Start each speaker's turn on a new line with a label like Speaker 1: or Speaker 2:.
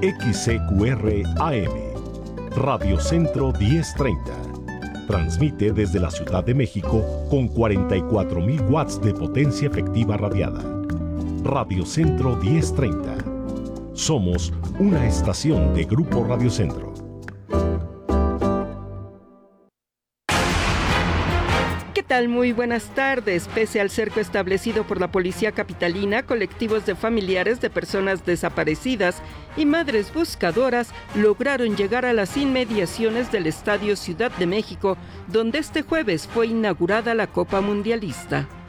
Speaker 1: XCQR AM, Radio Centro 1030. Transmite desde la Ciudad de México con 44.000 watts de potencia efectiva radiada. Radio Centro 1030. Somos una estación de Grupo Radio Centro.
Speaker 2: ¿Qué tal? Muy buenas tardes. Pese al cerco establecido por la Policía Capitalina, colectivos de familiares de personas desaparecidas y madres buscadoras lograron llegar a las inmediaciones del Estadio Ciudad de México, donde este jueves fue inaugurada la Copa Mundialista.